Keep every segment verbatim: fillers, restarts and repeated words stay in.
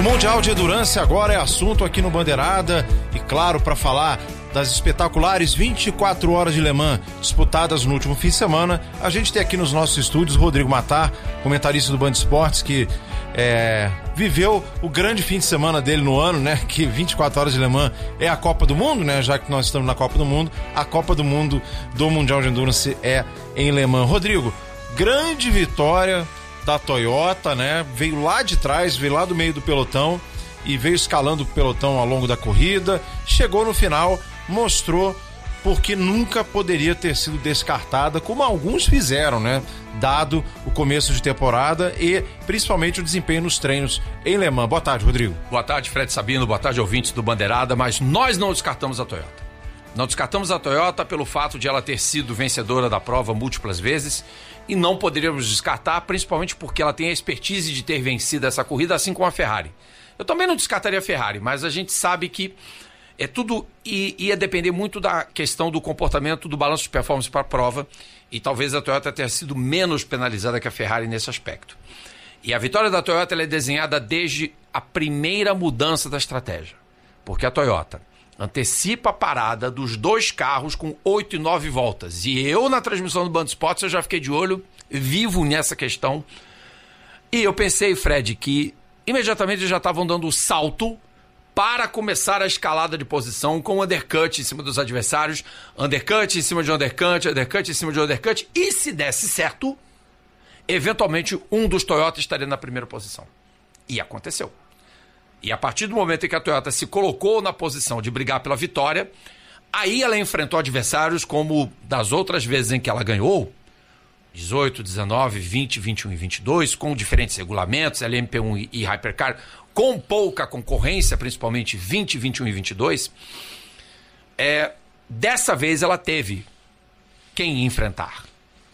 O Mundial de Endurance agora é assunto aqui no Bandeirada e, claro, para falar das espetaculares vinte e quatro horas de Le Mans disputadas no último fim de semana, a gente tem aqui nos nossos estúdios Rodrigo Matar, comentarista do Band Esportes, que é, viveu o grande fim de semana dele no ano, né? Que vinte e quatro horas de Le Mans é a Copa do Mundo, né? Já que nós estamos na Copa do Mundo, a Copa do Mundo do Mundial de Endurance é em Le Mans. Rodrigo, grande vitória da Toyota, né? Veio lá de trás, veio lá do meio do pelotão e veio escalando o pelotão ao longo da corrida. Chegou no final, mostrou porque nunca poderia ter sido descartada, como alguns fizeram, né? Dado o começo de temporada e principalmente o desempenho nos treinos em Le Mans. Boa tarde, Rodrigo. Boa tarde, Fred Sabino. Boa tarde, ouvintes do Bandeirada. Mas nós não descartamos a Toyota. Não descartamos a Toyota pelo fato de ela ter sido vencedora da prova múltiplas vezes e não poderíamos descartar, principalmente porque ela tem a expertise de ter vencido essa corrida, assim como a Ferrari. Eu também não descartaria a Ferrari, mas a gente sabe que é tudo ia depender muito da questão do comportamento do balanço de performance para a prova e talvez a Toyota tenha sido menos penalizada que a Ferrari nesse aspecto. E a vitória da Toyota ela é desenhada desde a primeira mudança da estratégia, porque a Toyota antecipa a parada dos dois carros com oito e nove voltas. E eu, na transmissão do Band Esportes, eu já fiquei de olho vivo nessa questão. E eu pensei, Fred, que imediatamente eles já estavam dando o salto para começar a escalada de posição com undercut em cima dos adversários, undercut em cima de undercut, undercut em cima de undercut. E se desse certo, eventualmente um dos Toyota estaria na primeira posição. E aconteceu. E a partir do momento em que a Toyota se colocou na posição de brigar pela vitória, aí ela enfrentou adversários como das outras vezes em que ela ganhou, dezoito, dezenove, vinte, vinte e um e vinte e dois, com diferentes regulamentos, L M P um e Hypercar, com pouca concorrência, principalmente vinte, vinte e um e vinte e dois. É, dessa vez ela teve quem enfrentar.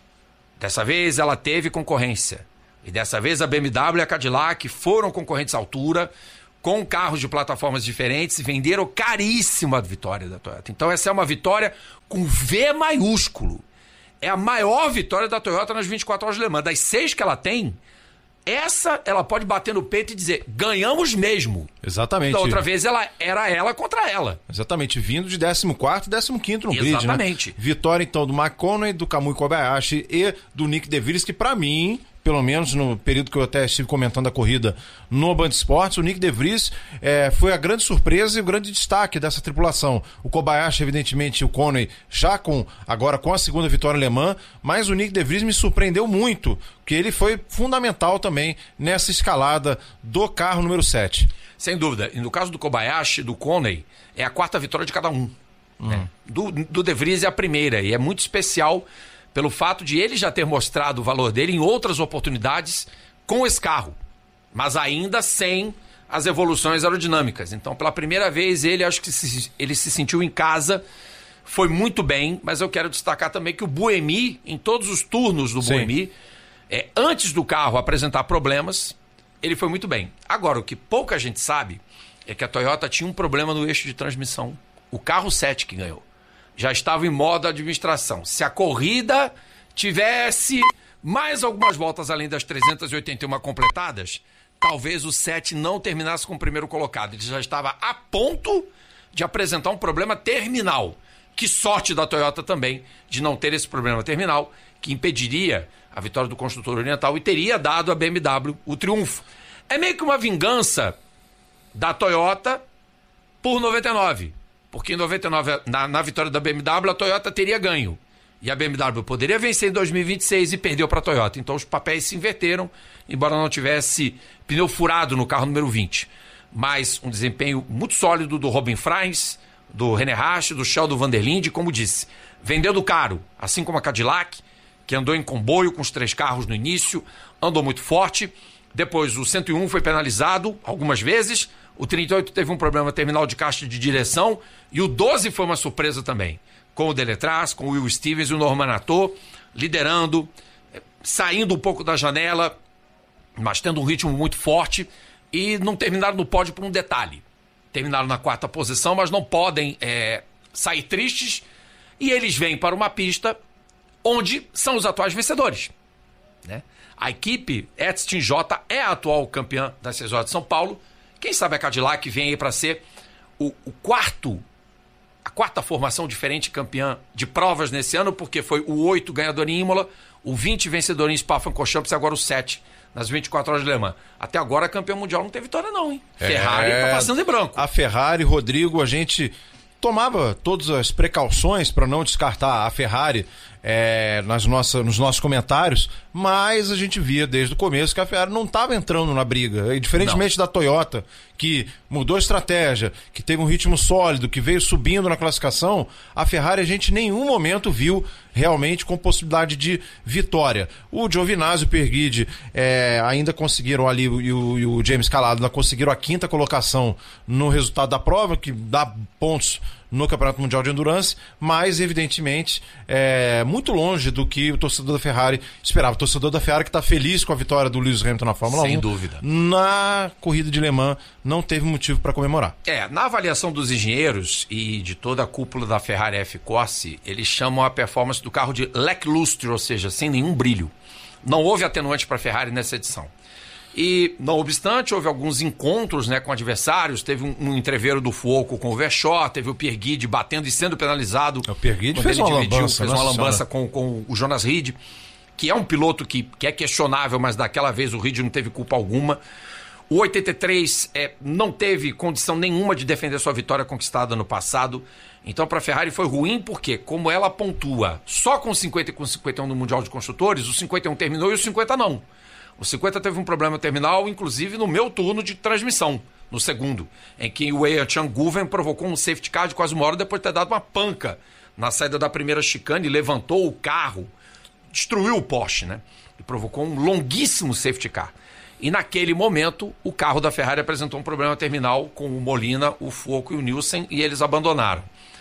Dessa vez ela teve concorrência. E dessa vez a B M W e a Cadillac foram concorrentes à altura, com carros de plataformas diferentes, e venderam caríssimo a vitória da Toyota. Então essa é uma vitória com V maiúsculo. É a maior vitória da Toyota nas vinte e quatro horas de Le Mans. Das seis que ela tem, essa ela pode bater no peito e dizer, ganhamos mesmo. Exatamente. Da outra vez ela era ela contra ela. Exatamente, vindo de décimo quarto e décimo quinto no grid, né? Exatamente. Vitória então do McConnell, do Kamui Kobayashi e do Nick De Vries, que pra mim, pelo menos no período que eu até estive comentando a corrida no Band Esportes, o Nick De Vries é, foi a grande surpresa e o grande destaque dessa tripulação. O Kobayashi, evidentemente, o Conway já com, agora com a segunda vitória em Le Mans, mas o Nick De Vries me surpreendeu muito, porque ele foi fundamental também nessa escalada do carro número sete. Sem dúvida. E no caso do Kobayashi, do Conway, é a quarta vitória de cada um. Hum. Né? Do, do De Vries é a primeira, e é muito especial pelo fato de ele já ter mostrado o valor dele em outras oportunidades com esse carro, mas ainda sem as evoluções aerodinâmicas. Então, pela primeira vez, ele acho que se, ele se sentiu em casa, foi muito bem, mas eu quero destacar também que o Buemi, em todos os turnos do Sim. Buemi, é, antes do carro apresentar problemas, ele foi muito bem. Agora, o que pouca gente sabe é que a Toyota tinha um problema no eixo de transmissão. O carro sete que ganhou já estava em modo administração. Se a corrida tivesse mais algumas voltas além das trezentas e oitenta e uma completadas, talvez o sete não terminasse com o primeiro colocado. Ele já estava a ponto de apresentar um problema terminal. Que sorte da Toyota também de não ter esse problema terminal, que impediria a vitória do construtor oriental e teria dado à B M W o triunfo. É meio que uma vingança da Toyota por noventa e nove. Porque em noventa e nove, na, na vitória da B M W, a Toyota teria ganho. E a B M W poderia vencer em dois mil e vinte e seis e perdeu para a Toyota. Então os papéis se inverteram, embora não tivesse pneu furado no carro número vinte. Mas um desempenho muito sólido do Robin Freins, do René Rast, do Sheldon Van der Linde, como disse, vendendo caro, assim como a Cadillac, que andou em comboio com os três carros no início, andou muito forte. Depois o cento e um foi penalizado algumas vezes, o trinta e oito teve um problema terminal de caixa de direção e o doze foi uma surpresa também, com o Deletraz, com o Will Stevens e o Norman Nato, liderando, saindo um pouco da janela, mas tendo um ritmo muito forte e não terminaram no pódio por um detalhe. Terminaram na quarta posição, mas não podem é, sair tristes e eles vêm para uma pista onde são os atuais vencedores, né? A equipe Edstin J é a atual campeã das seis horas de São Paulo Quem sabe a Cadillac vem aí para ser o, o quarto, a quarta formação diferente campeã de provas nesse ano, porque foi o oito ganhador em Imola, o vinte vencedor em Spa-Francorchamps e agora o sete nas vinte e quatro horas de Le Mans. Até agora, campeão mundial não tem vitória não, hein? É, Ferrari tá passando de branco. A Ferrari, Rodrigo, a gente tomava todas as precauções para não descartar a Ferrari é, nas nossas, nos nossos comentários, mas a gente via desde o começo que a Ferrari não estava entrando na briga. E, diferentemente não. da Toyota, que mudou a estratégia, que teve um ritmo sólido, que veio subindo na classificação, a Ferrari a gente em nenhum momento viu realmente com possibilidade de vitória. O Giovinazzi e o Perguidi é, ainda conseguiram ali, e o, e o James Calado ainda conseguiram a quinta colocação no resultado da prova, que dá pontos no Campeonato Mundial de Endurance, mas evidentemente é muito longe do que o torcedor da Ferrari esperava. O torcedor da Ferrari que está feliz com a vitória do Lewis Hamilton na Fórmula um. Sem dúvida. Na corrida de Le Mans não teve motivo para comemorar. É, na avaliação dos engenheiros e de toda a cúpula da Ferrari F-Corse, eles chamam a performance do carro de lackluster, ou seja, sem nenhum brilho. Não houve atenuante para a Ferrari nessa edição. E, não obstante, houve alguns encontros, né, com adversários. Teve um, um entreveiro do Fuoco com o Verschoor, teve o Pierguidi batendo e sendo penalizado. O Pierguidi fez uma dividiu, lambança. Fez uma lambança com, com o Jonas Reed, que é um piloto que, que é questionável, mas daquela vez o Reed não teve culpa alguma. O oitenta e três é, não teve condição nenhuma de defender sua vitória conquistada no passado. Então, para a Ferrari foi ruim porque, como ela pontua só com cinquenta e com cinquenta e um no Mundial de Construtores, o cinquenta e um terminou e o cinquenta não. O cinquenta teve um problema terminal, inclusive no meu turno de transmissão, no segundo, em que o Wei Chang-Guven provocou um safety car de quase uma hora depois de ter dado uma panca na saída da primeira chicane, levantou o carro, destruiu o Porsche, né? E provocou um longuíssimo safety car. E naquele momento, o carro da Ferrari apresentou um problema terminal com o Molina, o Fuoco e o Nielsen, e eles abandonaram.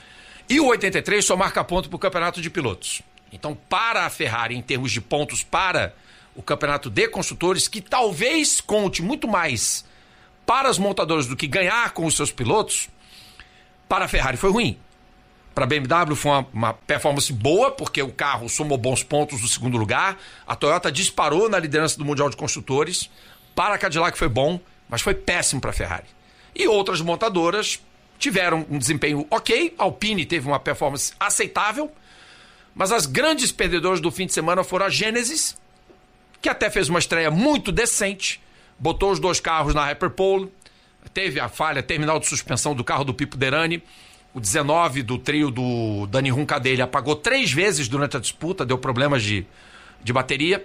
E o oitenta e três só marca ponto para o campeonato de pilotos. Então, para a Ferrari, em termos de pontos para o campeonato de construtores, que talvez conte muito mais para as montadoras do que ganhar com os seus pilotos, para a Ferrari foi ruim. Para a B M W foi uma, uma performance boa, porque o carro somou bons pontos no segundo lugar. A Toyota disparou na liderança do Mundial de Construtores. Para a Cadillac foi bom, mas foi péssimo para a Ferrari. E outras montadoras tiveram um desempenho ok. A Alpine teve uma performance aceitável, mas as grandes perdedoras do fim de semana foram a Genesis, que até fez uma estreia muito decente, botou os dois carros na Hyperpole, teve a falha terminal de suspensão do carro do Pipo Derani, o dezenove do trio do Dani Runcadelli apagou três vezes durante a disputa, deu problemas de, de bateria.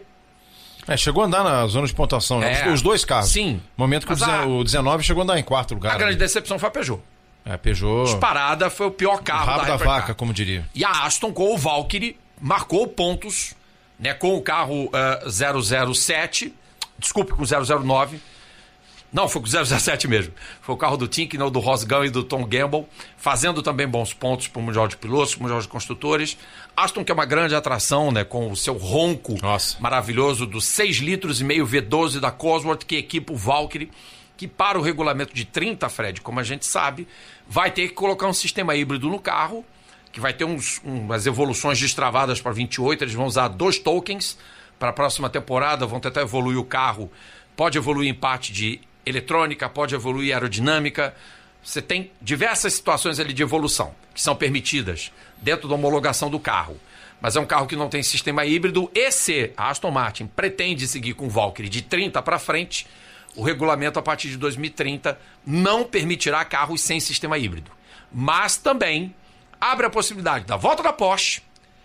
É, chegou a andar na zona de pontuação, né? É, Os dois carros. Sim. No momento que a, o dezenove chegou a andar em quarto lugar. A grande ali. decepção foi a Peugeot. É, Peugeot... Disparada, foi o pior carro o rabo da da Hypercar. vaca, como diria. E a Aston com o Valkyrie marcou pontos, né, com o carro uh, zero zero sete, desculpe, com o zero zero nove. Não, foi com o zero zero sete mesmo. Foi o carro do Tincknell, do Ross Gunn e do Tom Gamble, fazendo também bons pontos para o Mundial de Pilotos, para o Mundial de Construtores. Aston, que é uma grande atração, né, com o seu ronco Nossa. maravilhoso dos seis litros e meio V doze da Cosworth, que equipa o Valkyrie, que para o regulamento de trinta, Fred, como a gente sabe, vai ter que colocar um sistema híbrido no carro, que vai ter uns, umas evoluções destravadas para vinte e oito, eles vão usar dois tokens para a próxima temporada, vão tentar evoluir o carro, pode evoluir em parte de eletrônica, pode evoluir aerodinâmica, você tem diversas situações ali de evolução, que são permitidas dentro da homologação do carro, mas é um carro que não tem sistema híbrido, e se a Aston Martin pretende seguir com o Valkyrie de trinta para frente, o regulamento a partir de dois mil e trinta não permitirá carros sem sistema híbrido, mas também abre a possibilidade da volta da Porsche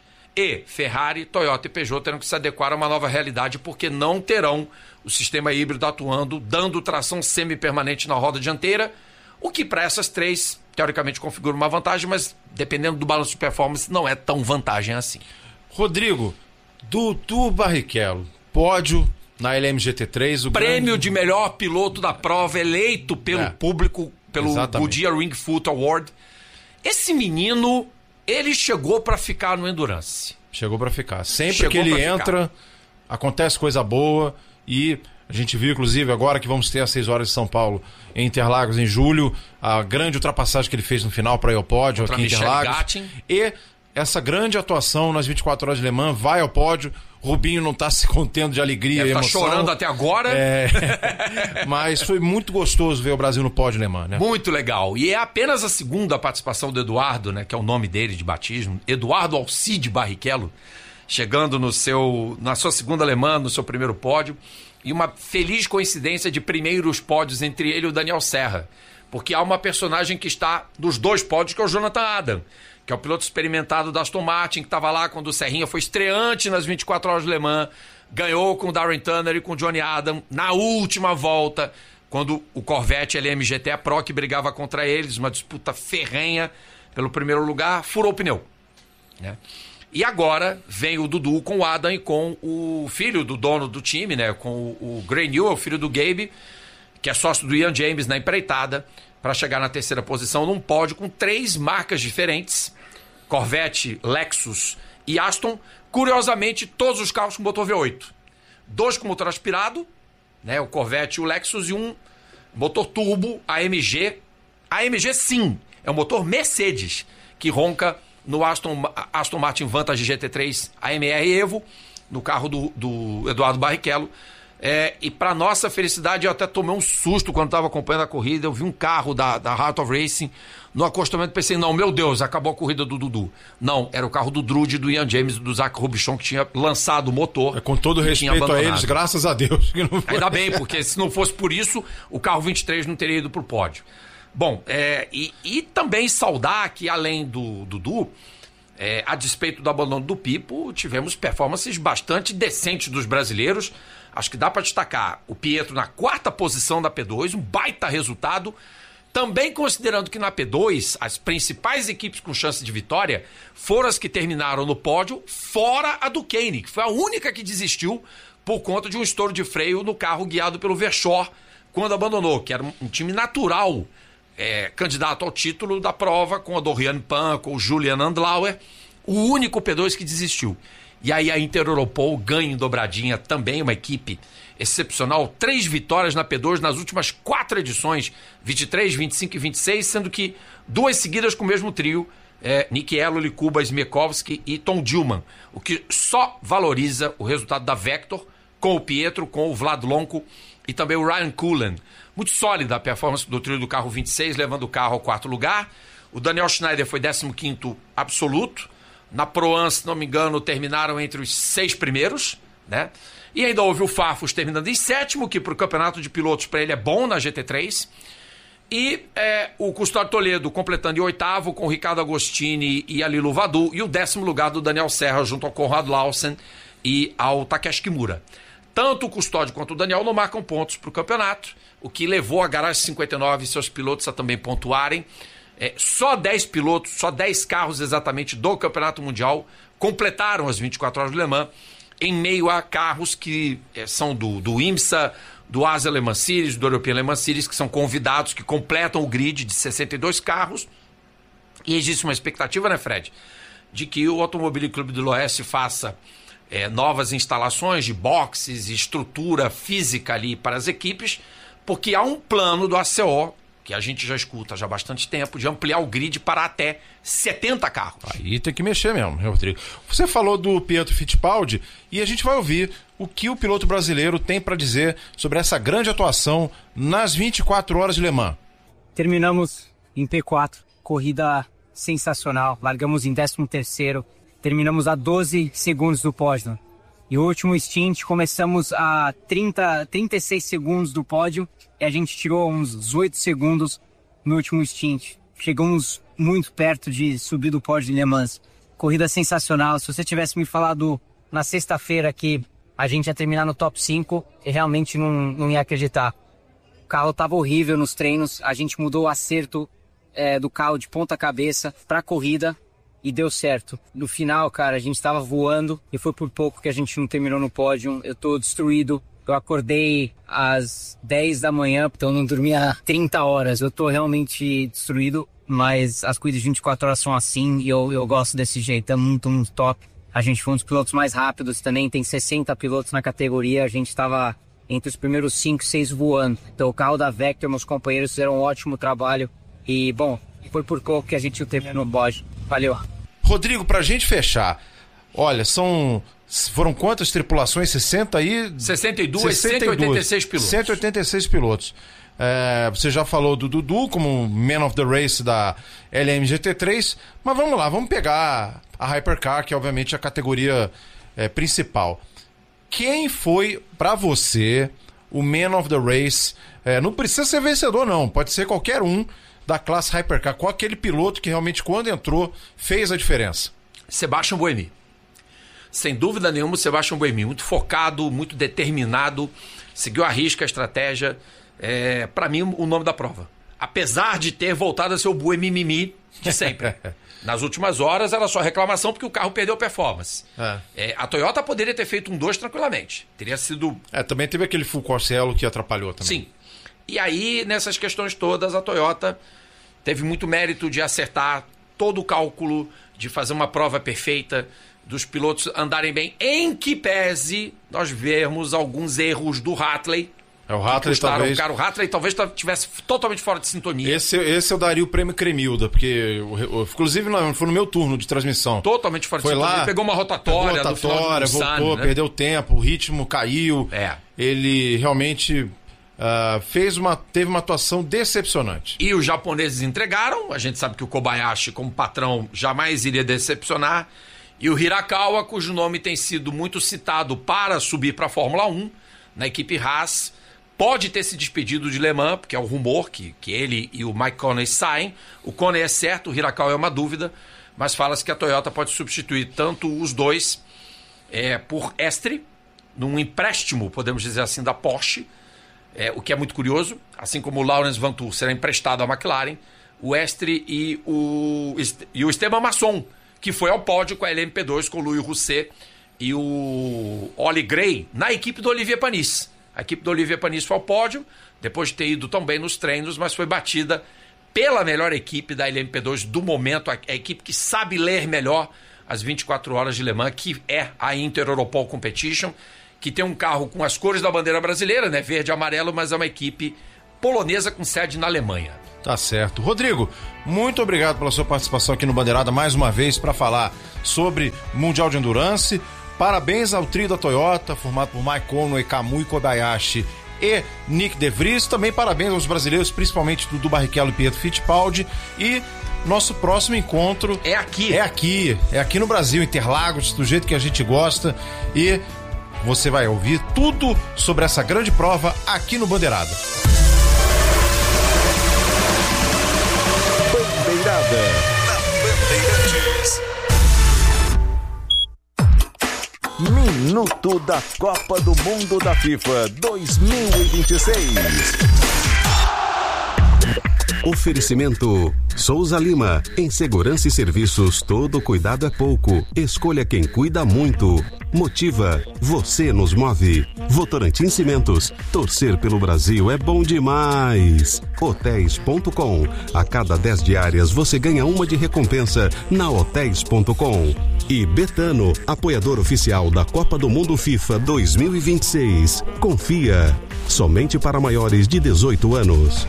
e Ferrari, Toyota e Peugeot terão que se adequar a uma nova realidade porque não terão o sistema híbrido atuando, dando tração semi-permanente na roda dianteira, o que para essas três, teoricamente, configura uma vantagem, mas dependendo do balanço de performance, não é tão vantagem assim. Rodrigo, Dudu Barrichello, pódio na L M G T três. O Prêmio grande... de melhor piloto da prova, eleito pelo é, público, pelo Goodyear Ring Foot Award. Esse menino, ele chegou para ficar no Endurance. Chegou para ficar. Sempre chegou que ele entra, ficar. acontece coisa boa. E a gente viu, inclusive, agora que vamos ter às seis horas de São Paulo, em Interlagos, em julho, a grande ultrapassagem que ele fez no final para ir ao pódio aqui em Interlagos. Gattin. E essa grande atuação nas vinte e quatro horas de Le Mans vai ao pódio. Rubinho não está se contendo de alegria e emoção. Tá chorando até agora. É... Mas foi muito gostoso ver o Brasil no pódio alemão, né? Muito legal. E é apenas a segunda participação do Eduardo, né? Que é o nome dele de batismo. Eduardo Alcide Barrichello, chegando no seu, na sua segunda alemã, no seu primeiro pódio. E uma feliz coincidência de primeiros pódios entre ele e o Daniel Serra. Porque há uma personagem que está nos dois pódios, que é o Jonathan Adam, que é o piloto experimentado da Aston Martin, que estava lá quando o Serrinha foi estreante nas vinte e quatro horas de Le Mans, ganhou com o Darren Turner e com o Johnny Adam na última volta, quando o Corvette L M G T Pro, que brigava contra eles, uma disputa ferrenha pelo primeiro lugar, furou o pneu. Né? E agora vem o Dudu com o Adam e com o filho do dono do time, né? Com o, o Gray Newell, filho do Gabe, que é sócio do Ian James na empreitada, para chegar na terceira posição num pódio com três marcas diferentes, Corvette, Lexus e Aston. Curiosamente, todos os carros com motor V oito. Dois com motor aspirado, né, o Corvette e o Lexus, e um motor turbo A M G. A M G, sim, é o motor Mercedes, que ronca no Aston, Aston Martin Vantage G T três A M R Evo, no carro do, do Eduardo Barrichello. É, e para nossa felicidade, eu até tomei um susto quando estava acompanhando a corrida. Eu vi um carro da, da Heart of Racing no acostamento, pensei, não, meu Deus, acabou a corrida do Dudu. Não, era o carro do Drude, do Ian James, do Zach Rubichon, que tinha lançado o motor. É, com todo respeito a eles, graças a Deus. Que não foi. Ainda bem, porque se não fosse por isso, o carro vinte e três não teria ido pro pódio. Bom, é, e, e também saudar que, além do Dudu, é, a despeito do abandono do Pipo, tivemos performances bastante decentes dos brasileiros. Acho que dá para destacar o Pietro na quarta posição da P dois, um baita resultado. Também considerando que na P dois, as principais equipes com chance de vitória foram as que terminaram no pódio, fora a Ducati, que foi a única que desistiu por conta de um estouro de freio no carro guiado pelo Verschoor quando abandonou, que era um time natural, é, candidato ao título da prova, com a Dorian Pan, com o Julian Andlauer, o único P dois que desistiu. E aí a Inter Europol ganha em dobradinha, também uma equipe excepcional. Três vitórias na P dois nas últimas quatro edições, vinte e três, vinte e cinco e vinte e seis, sendo que duas seguidas com o mesmo trio, é, Nick Eloli, Kuba Smiekowski e Tom Dillman, o que só valoriza o resultado da Vector, com o Pietro, com o Vlad Lonko e também o Ryan Cullen. Muito sólida a performance do trio do carro vinte e seis, levando o carro ao quarto lugar. O Daniel Schneider foi décimo quinto absoluto. Na Pro-Am, se não me engano, terminaram entre os seis primeiros, né? E ainda houve o Farfus terminando em sétimo, que para o campeonato de pilotos para ele é bom na G T três. E é, o Custódio Toledo completando em oitavo, com o Ricardo Agostini e a Lilu Vadu. E o décimo lugar do Daniel Serra, junto ao Conrad Lawson e ao Takeshi Kimura. Tanto o Custódio quanto o Daniel não marcam pontos para o campeonato, o que levou a Garage cinquenta e nove e seus pilotos a também pontuarem. É, só dez pilotos, só dez carros exatamente do Campeonato Mundial completaram as vinte e quatro horas de Le Mans, em meio a carros que é, são do, do IMSA, do Asia Le Mans Series, do European Le Mans Series, que são convidados, que completam o grid de sessenta e dois carros. E existe uma expectativa, né, Fred, de que o Automobile Clube do Oeste faça é, novas instalações de boxes e estrutura física ali para as equipes, porque há um plano do A C O, que a gente já escuta já há bastante tempo, de ampliar o grid para até setenta carros. Aí tem que mexer mesmo, Rodrigo. Você falou do Pietro Fittipaldi e a gente vai ouvir o que o piloto brasileiro tem para dizer sobre essa grande atuação nas vinte e quatro horas de Le Mans. Terminamos em P quatro, corrida sensacional, largamos em décimo terceiro, terminamos a doze segundos do pódio. E o último stint, começamos a trinta, trinta e seis segundos do pódio e a gente tirou uns dezoito segundos no último stint. Chegamos muito perto de subir do pódio de Le Mans. Corrida sensacional. Se você tivesse me falado na sexta-feira que a gente ia terminar no top cinco, eu realmente não, não ia acreditar. O carro estava horrível nos treinos, a gente mudou o acerto é, do carro de ponta cabeça para a corrida. E deu certo. No final, cara, a gente tava voando e foi por pouco que a gente não terminou no pódio. Eu tô destruído. Eu acordei às dez da manhã, então eu não dormia trinta horas. Eu tô realmente destruído, mas as corridas de vinte e quatro horas são assim e eu, eu gosto desse jeito. É muito, muito top. A gente foi um dos pilotos mais rápidos também. Tem sessenta pilotos na categoria. A gente tava entre os primeiros cinco, seis voando. Então o carro da Vector, meus companheiros fizeram um ótimo trabalho. E, bom, foi por pouco que a gente não terminou no pódio. Valeu. Rodrigo, pra gente fechar, olha, são Foram quantas tripulações? sessenta e... sessenta e duas, cento e oitenta e seis pilotos. cento e oitenta e seis pilotos. É, você já falou do Dudu como Man of the Race da L M G T três, mas vamos lá, vamos pegar a Hypercar, que é obviamente a categoria é, principal. Quem foi, pra você, o Man of the Race? É, não precisa ser vencedor, não. Pode ser qualquer um da classe Hypercar. Qual aquele piloto que realmente, quando entrou, fez a diferença? Sebastian Buemi. Sem dúvida nenhuma, o Sebastian Buemi. Muito focado, muito determinado. Seguiu à risca a estratégia. É, para mim, o nome da prova. Apesar de ter voltado a ser o Buemi Mimi de sempre. Nas últimas horas era só reclamação porque o carro perdeu performance. É. É, a Toyota poderia ter feito um dois tranquilamente. Teria sido... É, também teve aquele full Corsello que atrapalhou também. Sim. E aí, nessas questões todas, a Toyota teve muito mérito de acertar todo o cálculo, de fazer uma prova perfeita, dos pilotos andarem bem, em que pese nós vermos alguns erros do Hartley. É, o Hartley talvez... Cara, o Hartley talvez estivesse totalmente fora de sintonia. Esse, esse eu daria o prêmio Cremilda, porque eu, eu, inclusive não, foi no meu turno de transmissão. Totalmente fora foi de sintonia. Lá, pegou uma rotatória, pegou rotatória, voltou, Sun, né? Perdeu tempo, o ritmo caiu. É. Ele realmente uh, fez uma, teve uma atuação decepcionante. E os japoneses entregaram. A gente sabe que o Kobayashi, como patrão, jamais iria decepcionar. E o Hirakawa, cujo nome tem sido muito citado para subir para a Fórmula um, na equipe Haas, pode ter se despedido de Le Mans, porque é o rumor que, que ele e o Mike Coney saem. O Coney é certo, o Hirakawa é uma dúvida, mas fala-se que a Toyota pode substituir tanto os dois é, por Estre, num empréstimo, podemos dizer assim, da Porsche, é, o que é muito curioso, assim como o Lawrence Vantour será emprestado à McLaren, o Estre e o, e o Esteban Masson, que foi ao pódio com a L M P dois, com o Louis Rousset e o Oli Gray, na equipe do Olivier Panis. A equipe do Olivier Panis foi ao pódio, depois de ter ido tão bem nos treinos, mas foi batida pela melhor equipe da L M P dois do momento, a, a equipe que sabe ler melhor as vinte e quatro horas de Le Mans, que é a Inter Europol Competition, que tem um carro com as cores da bandeira brasileira, né, verde e amarelo, mas é uma equipe polonesa com sede na Alemanha. Tá certo. Rodrigo, muito obrigado pela sua participação aqui no Bandeirada mais uma vez para falar sobre Mundial de Endurance. Parabéns ao trio da Toyota, formado por Mike Conway, Kamui Kobayashi e Nick De Vries. Também parabéns aos brasileiros, principalmente Dudu Barrichello e Pietro Fittipaldi. E nosso próximo encontro... É aqui. É aqui. É aqui no Brasil, Interlagos, do jeito que a gente gosta. E você vai ouvir tudo sobre essa grande prova aqui no Bandeirada. Bandeirada na Bandeirantes. Minuto da Copa do Mundo da FIFA dois mil e vinte e seis. Oferecimento Souza Lima. Em segurança e serviços, todo cuidado é pouco. Escolha quem cuida muito. Motiva. Você nos move. Votorantim Cimentos. Torcer pelo Brasil é bom demais. Hotéis ponto com. A cada dez diárias você ganha uma de recompensa na hotéis ponto com. E Betano, apoiador oficial da Copa do Mundo FIFA dois mil e vinte e seis. Confia. Somente para maiores de dezoito anos.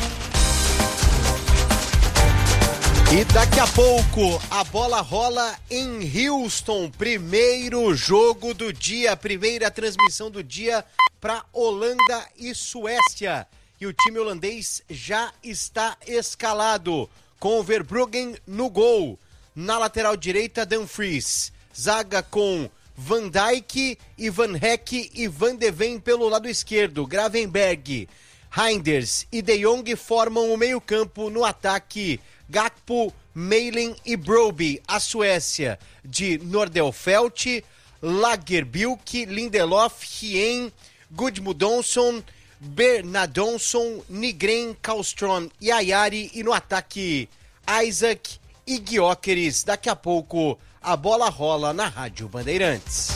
E daqui a pouco a bola rola em Houston, primeiro jogo do dia, primeira transmissão do dia para Holanda e Suécia. E o time holandês já está escalado, com o Verbruggen no gol. Na lateral direita, Dumfries. Zaga com Van Dijk, Van Heck e Van de Ven pelo lado esquerdo. Gravenberg, Reinders e De Jong formam o meio-campo. No ataque, Gakpo, Malen e Broby. A Suécia de Nordelfelt, Lagerbielke, Lindelof, Hien, Gudmundsson, Bernadonsson, Nygren, Kallström e Ayari. E no ataque, Isaac e Gyökeres. Daqui a pouco a bola rola na Rádio Bandeirantes.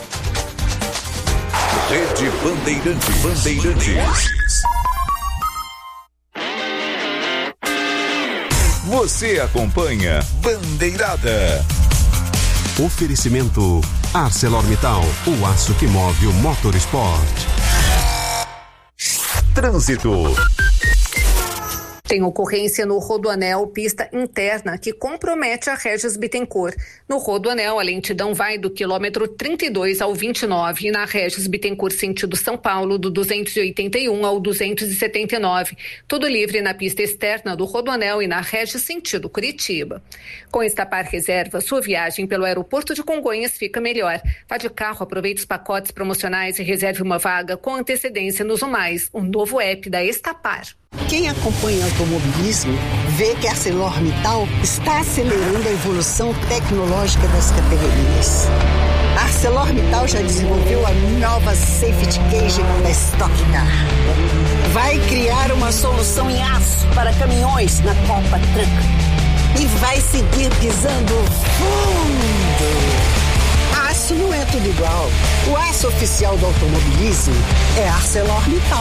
Rede Bandeirantes. Bandeirantes. Você acompanha Bandeirada. Oferecimento ArcelorMittal, o aço que move o motorsport. Trânsito. Tem ocorrência no Rodoanel, pista interna, que compromete a Regis Bittencourt. No Rodoanel, a lentidão vai do quilômetro trinta e dois ao vinte e nove e na Regis Bittencourt, sentido São Paulo, do duzentos e oitenta e um ao duzentos e setenta e nove. Tudo livre na pista externa do Rodoanel e na Regis, sentido Curitiba. Com Estapar Reserva, sua viagem pelo aeroporto de Congonhas fica melhor. Vá de carro, aproveite os pacotes promocionais e reserve uma vaga com antecedência no Zoom Mais, o novo app da Estapar. Quem acompanha o automobilismo vê que a ArcelorMittal está acelerando a evolução tecnológica das categorias. A ArcelorMittal já desenvolveu a nova Safety Cage da Stock Car. Vai criar uma solução em aço para caminhões na Copa Truck. E vai seguir pisando fundo. Aço não é tudo igual. O aço oficial do automobilismo é ArcelorMittal.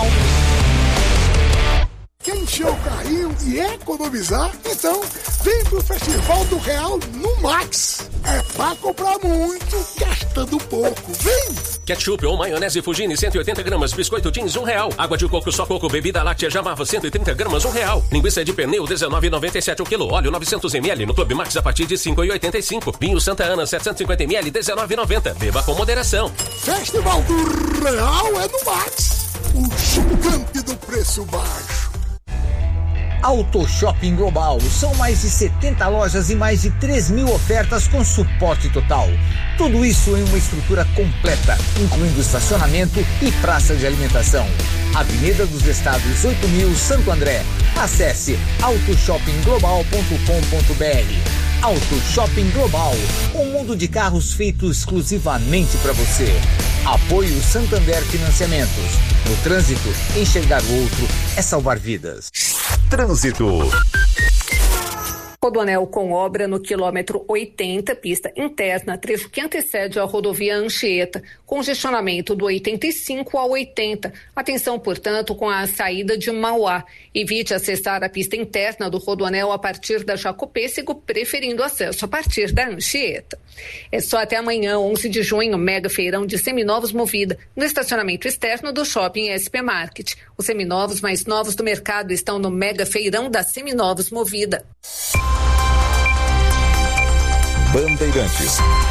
Quer encher o carrinho e economizar? Então, vem pro Festival do Real no Max. É pra comprar muito, gastando pouco. Vem! Ketchup ou maionese Fugini, cento e oitenta gramas. Biscoito jeans, um real. Água de coco, só coco. Bebida láctea Jamava, cento e trinta gramas, um real. Linguiça de pernil, dezenove reais e noventa e sete centavos o quilo. Óleo, novecentos mililitros. No Clube Max, a partir de cinco reais e oitenta e cinco centavos. Vinho Santa Ana, setecentos e cinquenta mililitros, dezenove reais e noventa centavos. Beba com moderação. Festival do Real é no Max. O gigante do preço baixo. Auto Shopping Global. São mais de setenta lojas e mais de três mil ofertas com suporte total. Tudo isso em uma estrutura completa, incluindo estacionamento e praça de alimentação. Avenida dos Estados, oito mil, Santo André. Acesse auto shopping global ponto com ponto b r. Auto Shopping Global, um mundo de carros feito exclusivamente para você. Apoio Santander Financiamentos. No trânsito, enxergar o outro é salvar vidas. Trânsito. Rodoanel com obra no quilômetro oitenta, pista interna, trecho que antecede a rodovia Anchieta. Congestionamento do oitenta e cinco ao oitenta. Atenção, portanto, com a saída de Mauá. Evite acessar a pista interna do Rodoanel a partir da Jacopêssego, preferindo acesso a partir da Anchieta. É só até amanhã, onze de junho, mega feirão de seminovos Movida, no estacionamento externo do Shopping S P Market. Os seminovos mais novos do mercado estão no mega feirão da Seminovos Movida. Bandeirantes.